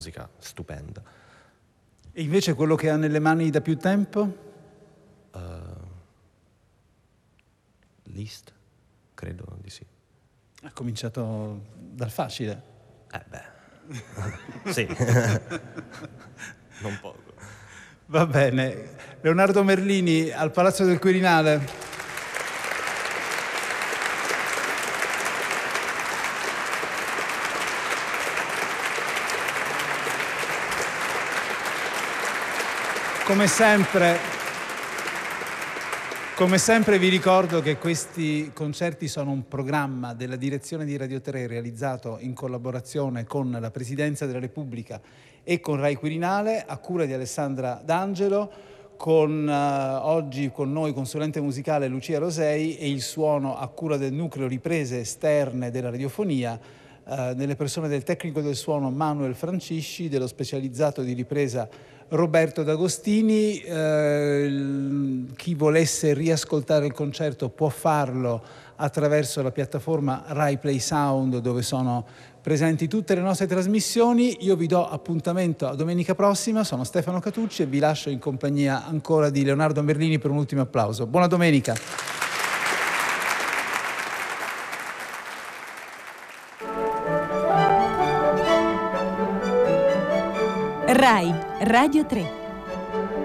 musica stupenda. E invece quello che ha nelle mani da più tempo? Liszt? Credo di sì. Ha cominciato dal facile. Sì. Non poco. Va bene. Leonardo Merlini al Palazzo del Quirinale. Come sempre vi ricordo che questi concerti sono un programma della direzione di Radio 3 realizzato in collaborazione con la Presidenza della Repubblica e con Rai Quirinale, a cura di Alessandra D'Angelo, con oggi con noi consulente musicale Lucia Rosei e il suono a cura del nucleo riprese esterne della radiofonia, nelle persone del tecnico del suono Manuel Francisci, dello specializzato di ripresa Roberto D'Agostini. Chi volesse riascoltare il concerto può farlo attraverso la piattaforma Rai Play Sound, dove sono presenti tutte le nostre trasmissioni. Io vi do appuntamento a domenica prossima, sono Stefano Catucci e vi lascio in compagnia ancora di Leonardo Merlini per un ultimo applauso. Buona domenica! Rai Radio 3.